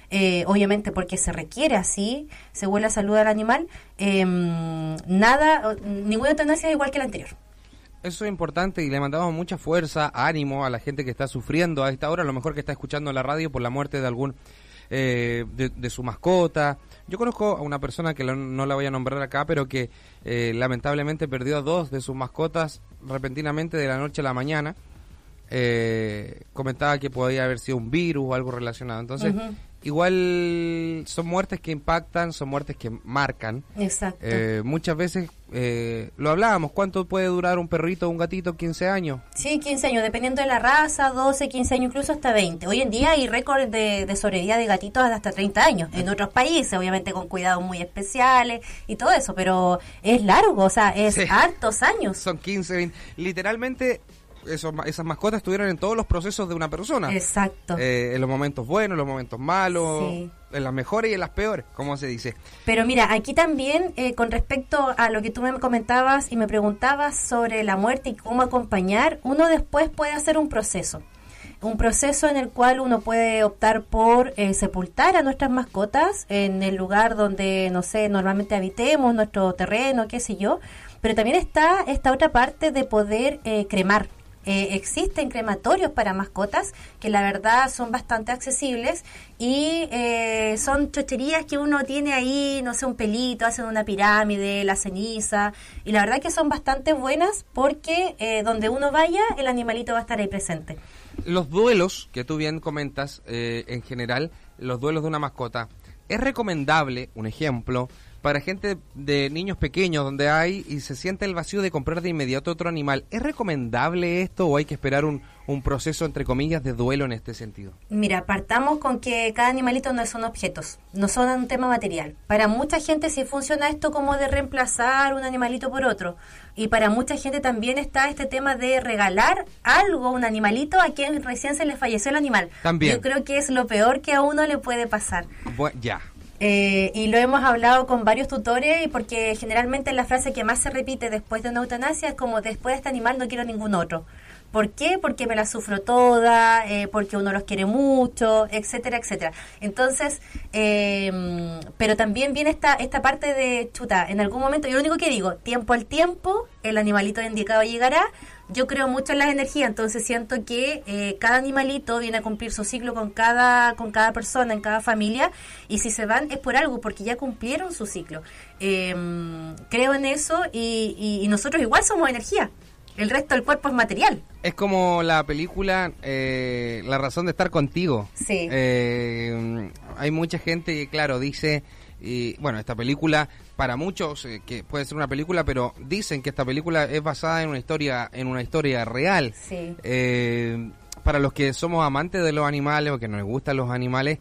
obviamente porque se requiere así, se vuelve a salud al animal, ninguna eutanasia es igual que la anterior. Eso es importante y le mandamos mucha fuerza, ánimo a la gente que está sufriendo a esta hora, a lo mejor que está escuchando la radio por la muerte de algún de su mascota. Yo conozco a una persona que no la voy a nombrar acá, pero que lamentablemente perdió a 2 de sus mascotas repentinamente de la noche a la mañana. Comentaba que podía haber sido un virus o algo relacionado. Entonces, igual son muertes que impactan, son muertes que marcan. Exacto. Muchas veces lo hablábamos, ¿cuánto puede durar un perrito o un gatito? 15 años. Sí, 15 años, dependiendo de la raza, 12, 15 años, incluso hasta 20. Hoy en día hay récord de sobrevida de gatitos hasta 30 años. En otros países, obviamente con cuidados muy especiales y todo eso, pero es largo, o sea, es hartos años. Son 15, 20. Literalmente, esas mascotas estuvieron en todos los procesos de una persona. Exacto. En los momentos buenos, en los momentos malos, sí, en las mejores y en las peores, como se dice. Pero mira, aquí también, con respecto a lo que tú me comentabas y me preguntabas sobre la muerte y cómo acompañar, uno después puede hacer un proceso en el cual uno puede optar por sepultar a nuestras mascotas en el lugar donde, no sé, normalmente habitemos, nuestro terreno, qué sé yo, pero también está esta otra parte de poder cremar. Existen crematorios para mascotas que la verdad son bastante accesibles y son chocherías que uno tiene ahí, no sé, un pelito, hacen una pirámide, la ceniza, y la verdad que son bastante buenas porque donde uno vaya el animalito va a estar ahí presente. Los duelos, que tú bien comentas, en general, los duelos de una mascota, es recomendable, un ejemplo, para gente de niños pequeños donde hay y se siente el vacío de comprar de inmediato otro animal. ¿Es recomendable esto o hay que esperar un proceso, entre comillas, de duelo en este sentido? Mira, partamos con que cada animalito no son objetos, no son un tema material. Para mucha gente sí funciona esto como de reemplazar un animalito por otro. Y para mucha gente también está este tema de regalar algo, un animalito, a quien recién se le falleció el animal. También. Yo creo que es lo peor que a uno le puede pasar. Ya. Y lo hemos hablado con varios tutores, y porque generalmente la frase que más se repite después de una eutanasia es como: después de este animal no quiero ningún otro. ¿Por qué? Porque me la sufro toda, porque uno los quiere mucho, etcétera, etcétera. Entonces, pero también viene esta parte de chuta, en algún momento, yo lo único que digo, tiempo al tiempo, el animalito indicado llegará. Yo creo mucho en las energías, entonces siento que cada animalito viene a cumplir su ciclo con cada persona, en cada familia, y si se van es por algo, porque ya cumplieron su ciclo. Creo en eso y nosotros igual somos energía. El resto del cuerpo es material. Es como la película La razón de estar contigo. Sí. Hay mucha gente que, claro, dice... bueno, esta película, para muchos, que puede ser una película, pero dicen que esta película es basada en una historia real. Sí. Para los que somos amantes de los animales o que nos gustan los animales,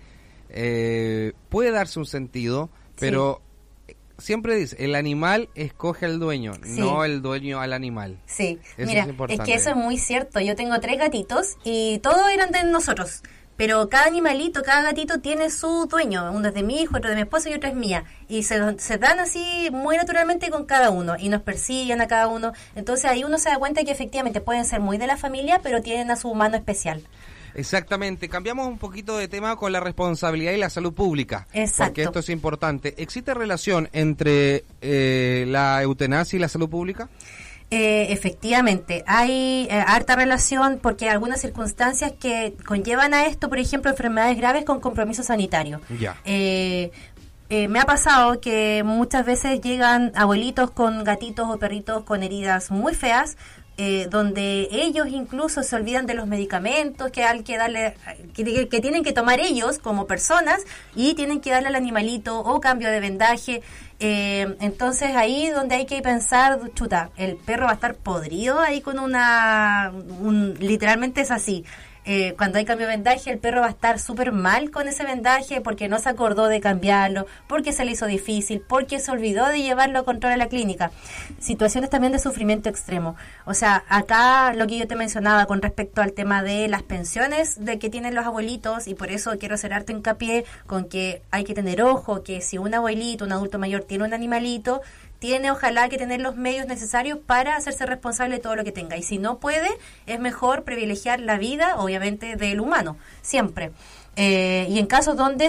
puede darse un sentido, pero... Siempre dice, el animal escoge al dueño, sí, no el dueño al animal. Sí, eso mira, es que eso es muy cierto. Yo tengo 3 gatitos y todos eran de nosotros, pero cada animalito, cada gatito tiene su dueño. Uno es de mi hijo, otro de mi esposo y otro es mía. Y se dan así muy naturalmente con cada uno y nos persiguen a cada uno. Entonces ahí uno se da cuenta que efectivamente pueden ser muy de la familia, pero tienen a su humano especial. Exactamente. Cambiamos un poquito de tema con la responsabilidad y la salud pública. Exacto. Porque esto es importante. ¿Existe relación entre la eutanasia y la salud pública? Efectivamente, hay harta relación, porque hay algunas circunstancias que conllevan a esto, por ejemplo, enfermedades graves con compromiso sanitario. Ya. Me ha pasado que muchas veces llegan abuelitos con gatitos o perritos con heridas muy feas, donde ellos incluso se olvidan de los medicamentos que hay que darle, que tienen que tomar ellos como personas, y tienen que darle al animalito o cambio de vendaje. Entonces ahí donde hay que pensar, chuta, el perro va a estar podrido ahí con literalmente es así. Cuando hay cambio de vendaje, el perro va a estar súper mal con ese vendaje porque no se acordó de cambiarlo, porque se le hizo difícil, porque se olvidó de llevarlo a control a la clínica. Situaciones también de sufrimiento extremo. O sea, acá lo que yo te mencionaba con respecto al tema de las pensiones de que tienen los abuelitos, y por eso quiero hacer harto hincapié con que hay que tener ojo, que si un abuelito, un adulto mayor tiene un animalito, tiene ojalá que tener los medios necesarios para hacerse responsable de todo lo que tenga. Y si no puede, es mejor privilegiar la vida, obviamente, del humano, siempre. Y en casos donde